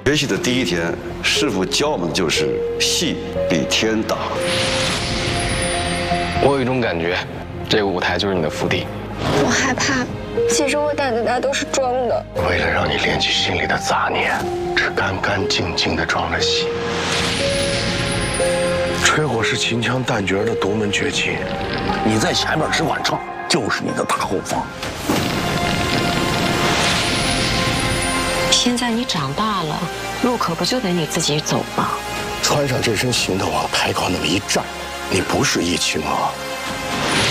学习的第一天，师傅教我们就是戏比天大。 我有一种感觉，这个舞台就是你的福地。 我害怕，其实我胆子大都是装的。 为了让你练起心里的杂念，只干干净净的装了戏。吹火是秦腔旦角的独门绝技，你在前面只管唱，就是你的大后方。 现在你长大了，路可不就得你自己走吗？ 穿上这身行头往开靠那么一站，你不是易青娥，